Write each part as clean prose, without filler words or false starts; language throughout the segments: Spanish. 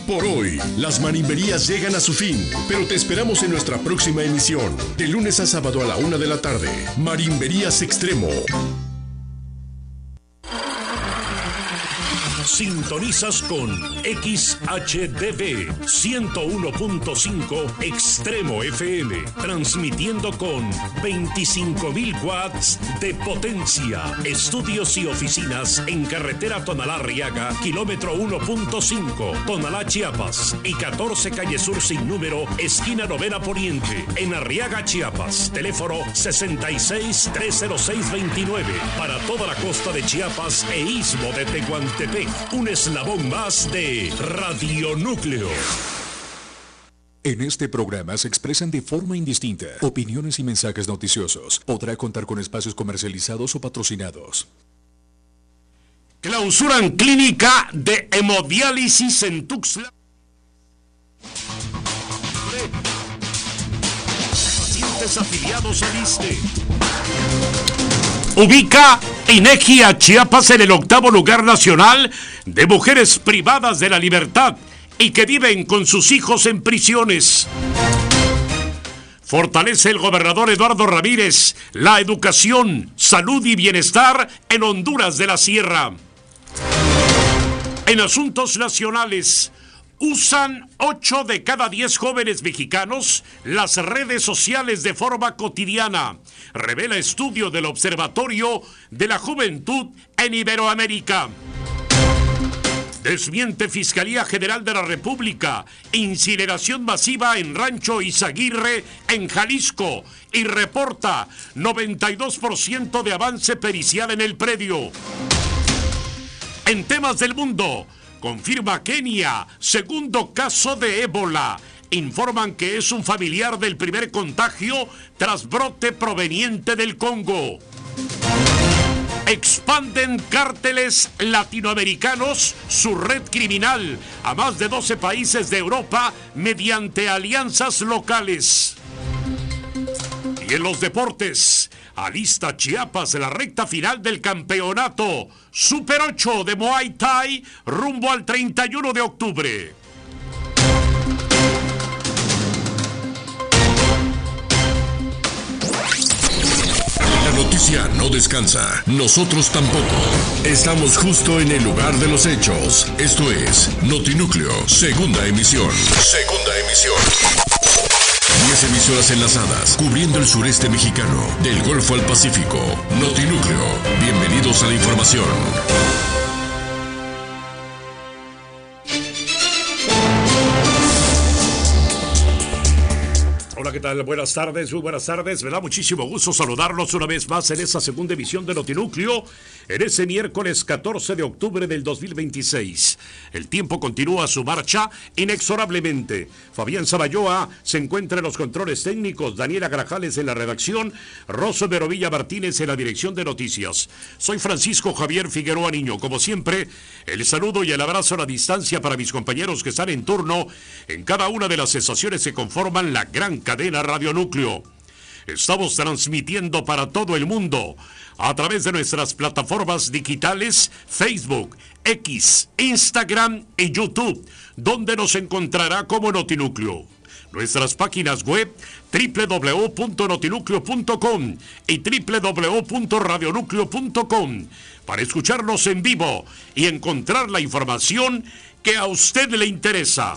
Por hoy, las marimberías llegan a su fin, pero te esperamos en nuestra próxima emisión, de lunes a sábado a la 1 de la tarde. Marimberías Extremo. Sintonizas con XHDB 101.5 Extremo FM, transmitiendo con 25.000 watts de potencia. Estudios y oficinas en carretera Tonalá-Arriaga, kilómetro 1.5, Tonalá, Chiapas, y 14 calle Sur sin número, esquina Novena Poniente, en Arriaga, Chiapas. Teléfono 66-306-29, para toda la costa de Chiapas e istmo de Tehuantepec. Un eslabón más de Radio Núcleo. En este programa se expresan de forma indistinta opiniones y mensajes noticiosos. Podrá contar con espacios comercializados o patrocinados. Clausuran clínica de hemodiálisis en Tuxtla. Pacientes afiliados al ISSSTE. Ubica INEGI a Chiapas en el 8º lugar nacional de mujeres privadas de la libertad y que viven con sus hijos en prisiones. Fortalece el gobernador Eduardo Ramírez la educación, salud y bienestar en Honduras de la Sierra. En asuntos nacionales, usan 8 de cada 10 jóvenes mexicanos las redes sociales de forma cotidiana, revela estudio del Observatorio de la Juventud en Iberoamérica. Desmiente Fiscalía General de la República incineración masiva en Rancho Izaguirre, en Jalisco, y reporta 92% de avance pericial en el predio. En temas del mundo, confirma Kenia segundo caso de ébola. Informan que es un familiar del primer contagio tras brote proveniente del Congo. Expanden cárteles latinoamericanos su red criminal a más de 12 países de Europa mediante alianzas locales. Y en los deportes, alista Chiapas la recta final del campeonato Super 8 de Muay Thai rumbo al 31 de octubre. La noticia no descansa, nosotros tampoco. Estamos justo en el lugar de los hechos. Esto es Notinúcleo, segunda emisión. Segunda emisión. 10 emisoras enlazadas, cubriendo el sureste mexicano, del Golfo al Pacífico. Notinúcleo, bienvenidos a la información. Hola, ¿qué tal? Buenas tardes, muy buenas tardes. Me da muchísimo gusto saludarlos una vez más en esta segunda emisión de Notinúcleo, en ese miércoles 14 de octubre del 2026. El tiempo continúa su marcha inexorablemente. Fabián Sabayoa se encuentra en los controles técnicos, Daniela Grajales en la redacción, Rosso Verovilla Martínez en la dirección de noticias. Soy Francisco Javier Figueroa Niño. Como siempre, el saludo y el abrazo a la distancia para mis compañeros que están en turno en cada una de las estaciones que conforman la gran cadena Radio Núcleo. Estamos transmitiendo para todo el mundo a través de nuestras plataformas digitales Facebook, X, Instagram y YouTube, donde nos encontrará como Notinúcleo. Nuestras páginas web www.notinúcleo.com y www.radionúcleo.com para escucharnos en vivo y encontrar la información que a usted le interesa.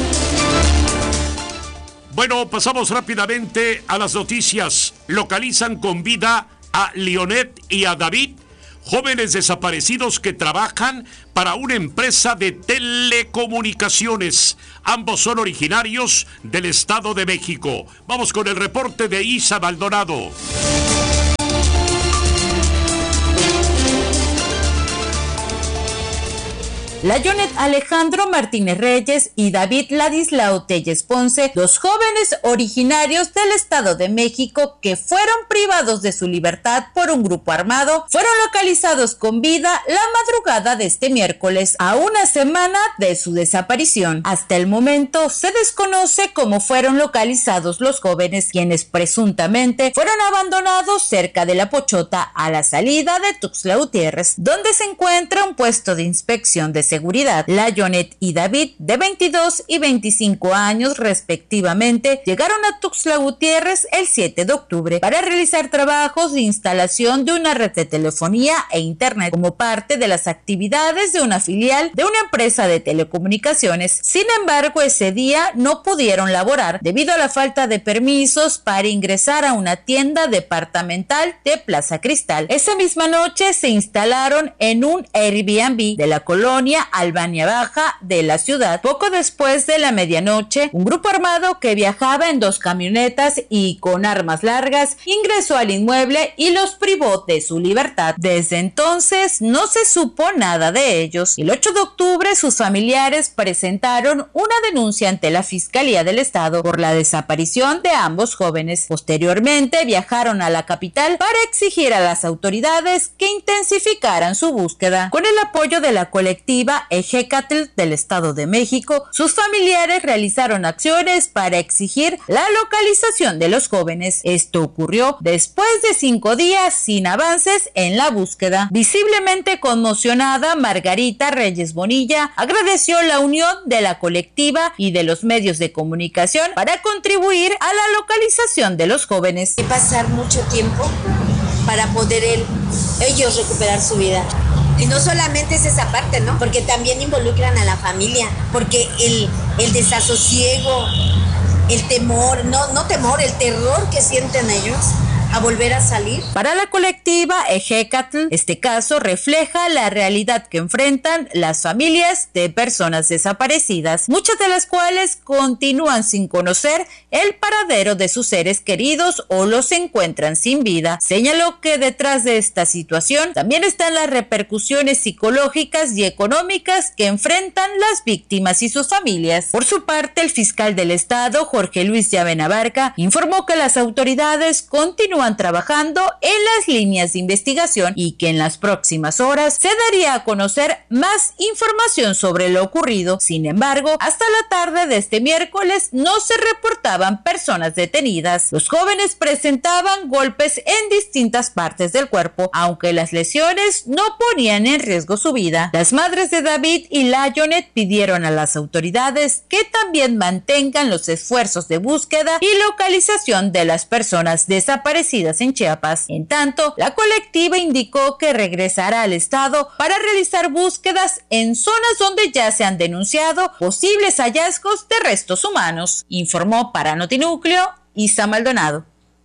Bueno, pasamos rápidamente a las noticias. Localizan con vida a Leonet y a David, jóvenes desaparecidos que trabajan para una empresa de telecomunicaciones. Ambos son originarios del Estado de México. Vamos con el reporte de Isa Maldonado. Leonet Alejandro Martínez Reyes y David Ladislao Telles Ponce, dos jóvenes originarios del Estado de México que fueron privados de su libertad por un grupo armado, fueron localizados con vida la madrugada de este miércoles, a una semana de su desaparición. Hasta el momento se desconoce cómo fueron localizados los jóvenes, quienes presuntamente fueron abandonados cerca de La Pochota a la salida de Tuxtla Gutiérrez, donde se encuentra un puesto de inspección de seguridad seguridad. Layonet y David, de 22 y 25 años respectivamente, llegaron a Tuxtla Gutiérrez el 7 de octubre para realizar trabajos de instalación de una red de telefonía e internet como parte de las actividades de una filial de una empresa de telecomunicaciones. Sin embargo, ese día no pudieron laborar debido a la falta de permisos para ingresar a una tienda departamental de Plaza Cristal. Esa misma noche se instalaron en un Airbnb de la colonia Albania Baja de la ciudad. Poco después de la medianoche, un grupo armado que viajaba en 2 camionetas y con armas largas ingresó al inmueble y los privó de su libertad. Desde entonces no se supo nada de ellos. El 8 de octubre sus familiares presentaron una denuncia ante la Fiscalía del Estado por la desaparición de ambos jóvenes. Posteriormente viajaron a la capital para exigir a las autoridades que intensificaran su búsqueda. Con el apoyo de la colectiva Ejecatl del Estado de México, sus familiares realizaron acciones para exigir la localización de los jóvenes. Esto ocurrió después de 5 días sin avances en la búsqueda. Visiblemente conmocionada, Margarita Reyes Bonilla agradeció la unión de la colectiva y de los medios de comunicación para contribuir a la localización de los jóvenes. Hay que pasar mucho tiempo para poder ellos recuperar su vida. Y no solamente es esa parte, ¿no? Porque también involucran a la familia, porque el desasosiego, el temor, no temor, el terror que sienten ellos a volver a salir. Para la colectiva Ejecatl, este caso refleja la realidad que enfrentan las familias de personas desaparecidas, muchas de las cuales continúan sin conocer el paradero de sus seres queridos o los encuentran sin vida. Señaló que detrás de esta situación también están las repercusiones psicológicas y económicas que enfrentan las víctimas y sus familias. Por su parte, el fiscal del Estado, Jorge Luis Llaven Abarca, informó que las autoridades continúan trabajando en las líneas de investigación y que en las próximas horas se daría a conocer más información sobre lo ocurrido. Sin embargo, hasta la tarde de este miércoles no se reportaban personas detenidas. Los jóvenes presentaban golpes en distintas partes del cuerpo, aunque las lesiones no ponían en riesgo su vida. Las madres de David y Layonet pidieron a las autoridades que también mantengan los esfuerzos de búsqueda y localización de las personas desaparecidas en Chiapas. En tanto, la colectiva indicó que regresará al estado para realizar búsquedas en zonas donde ya se han denunciado posibles hallazgos de restos humanos. Informó para Notinúcleo Isa Maldonado.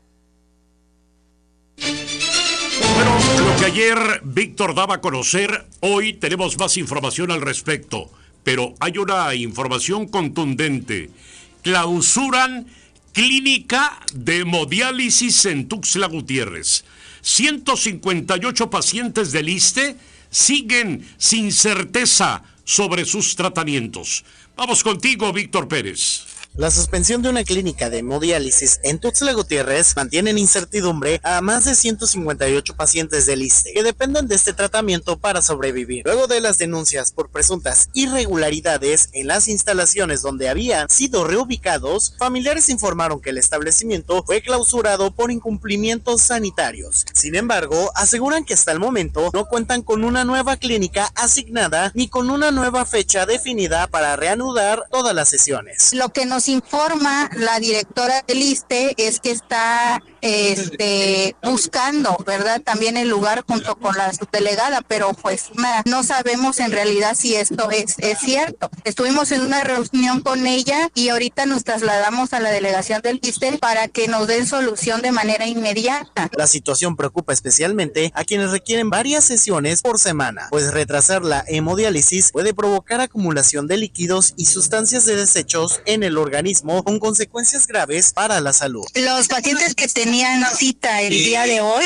Bueno, lo que ayer Víctor daba a conocer, hoy tenemos más información al respecto, pero hay una información contundente. Clausuran clínica de hemodiálisis en Tuxtla Gutiérrez. 158 pacientes del ISSSTE siguen sin certeza sobre sus tratamientos. Vamos contigo, Víctor Pérez. La suspensión de una clínica de hemodiálisis en Tuxtla Gutiérrez mantiene en incertidumbre a más de 158 pacientes del ISSSTE que dependen de este tratamiento para sobrevivir. Luego de las denuncias por presuntas irregularidades en las instalaciones donde habían sido reubicados, familiares informaron que el establecimiento fue clausurado por incumplimientos sanitarios. Sin embargo, aseguran que hasta el momento no cuentan con una nueva clínica asignada ni con una nueva fecha definida para reanudar todas las sesiones. Lo que nos informa la directora del ISSSTE es que está buscando, ¿verdad? También el lugar junto con la subdelegada, pero pues no sabemos en realidad si esto es cierto. Estuvimos en una reunión con ella y ahorita nos trasladamos a la delegación del ISSSTE para que nos den solución de manera inmediata. La situación preocupa especialmente a quienes requieren varias sesiones por semana, pues retrasar la hemodiálisis puede provocar acumulación de líquidos y sustancias de desechos en el organismo con consecuencias graves para la salud. Los pacientes que tenían cita el día de hoy,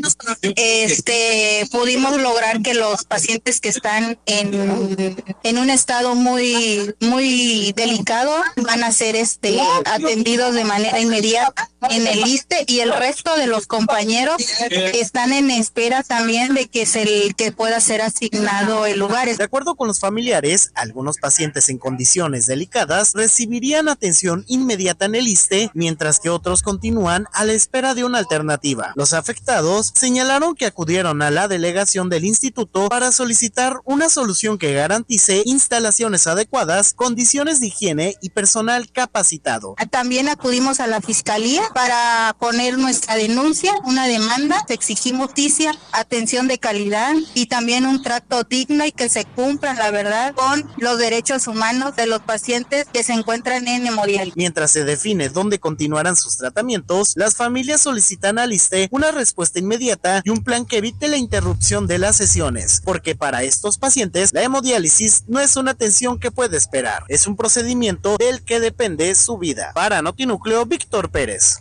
pudimos lograr que los pacientes que están en un estado muy delicado van a ser atendidos de manera inmediata en el ISSSTE, y el resto de los compañeros están en espera también de que pueda ser asignado el lugar. De acuerdo con los familiares, algunos pacientes en condiciones delicadas recibirían atención inmediata en el ISSSTE, mientras que otros continúan a la espera de una alternativa. Los afectados señalaron que acudieron a la delegación del instituto para solicitar una solución que garantice instalaciones adecuadas, condiciones de higiene y personal capacitado. También acudimos a la fiscalía para poner nuestra denuncia, una demanda. Exigimos justicia, atención de calidad y también un trato digno y que se cumplan, la verdad, con los derechos humanos de los pacientes que se encuentran en Memorial. Mientras se define dónde continuarán sus tratamientos, las familias solicitan al ISSSTE una respuesta inmediata y un plan que evite la interrupción de las sesiones, porque para estos pacientes la hemodiálisis no es una atención que puede esperar, es un procedimiento del que depende su vida. Para Notinúcleo, Víctor Pérez.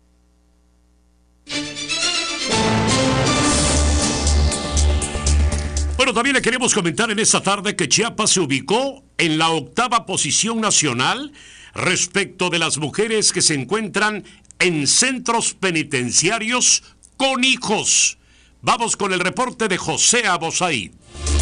Bueno, también le queremos comentar en esta tarde que Chiapas se ubicó en la 8ª posición nacional respecto de las mujeres que se encuentran en centros penitenciarios con hijos. Vamos con el reporte de José Abosaí.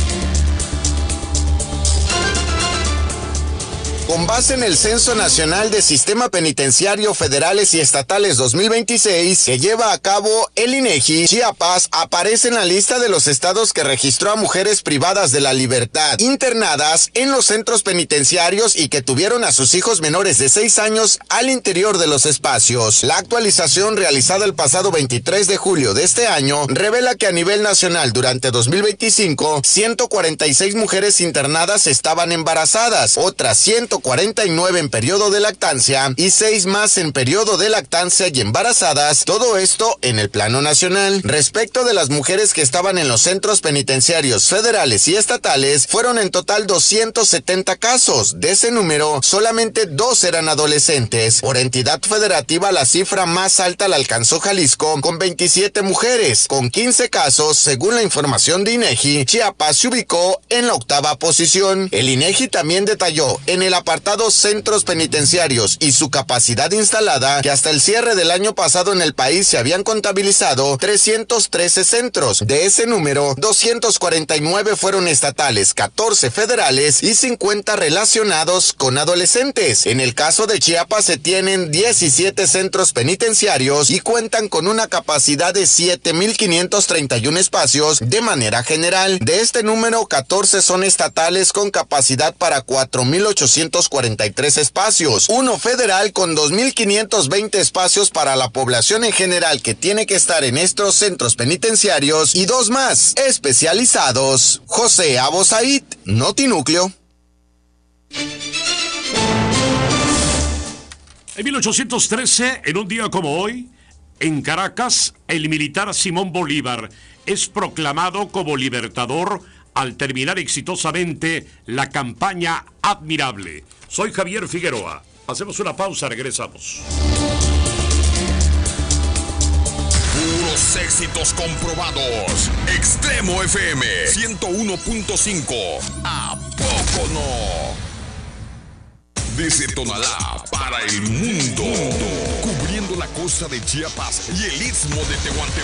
Con base en el Censo Nacional de Sistema Penitenciario Federales y Estatales 2026 que lleva a cabo el INEGI, Chiapas aparece en la lista de los estados que registró a mujeres privadas de la libertad, internadas en los centros penitenciarios y que tuvieron a sus hijos menores de 6 años al interior de los espacios. La actualización realizada el pasado 23 de julio de este año revela que a nivel nacional durante 2025, 146 mujeres internadas estaban embarazadas, otras 149 en periodo de lactancia y 6 más en periodo de lactancia y embarazadas, todo esto en el plano nacional. Respecto de las mujeres que estaban en los centros penitenciarios federales y estatales, fueron en total 270 casos. De ese número, solamente 2 eran adolescentes. Por entidad federativa, la cifra más alta la alcanzó Jalisco, con 27 mujeres. Con 15 casos, según la información de INEGI, Chiapas se ubicó en la 8ª posición. El INEGI también detalló en el apartado centros penitenciarios y su capacidad instalada que hasta el cierre del año pasado en el país se habían contabilizado 313 centros. De ese número, 249 fueron estatales, 14 federales y 50 relacionados con adolescentes. En el caso de Chiapas se tienen 17 centros penitenciarios y cuentan con una capacidad de 7,531 espacios de manera general. De este número, 14 son estatales con capacidad para 4,843 espacios, uno federal con 2,520 espacios para la población en general que tiene que estar en estos centros penitenciarios y 2 más especializados. José Abosaid, Notinúcleo. En 1813, en un día como hoy, en Caracas, el militar Simón Bolívar es proclamado como libertador al terminar exitosamente la campaña Admirable. Soy Javier Figueroa. Hacemos una pausa, regresamos. Puros éxitos comprobados. Extremo FM 101.5. ¿A poco no? Desde Tonalá para el mundo. Cubriendo la costa de Chiapas y el istmo de Tehuantepec.